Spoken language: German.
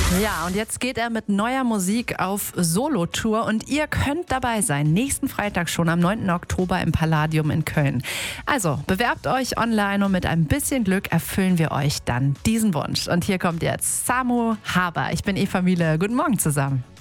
Ja, und jetzt geht er mit neuer Musik auf Solo-Tour und ihr könnt dabei sein. Nächsten Freitag schon, am 9. Oktober im Palladium in Köln. Also, bewerbt euch online und mit ein bisschen Glück erfüllen wir euch dann diesen Wunsch. Und hier kommt jetzt Samo Haber. Ich bin Eva Miele. Guten Morgen zusammen.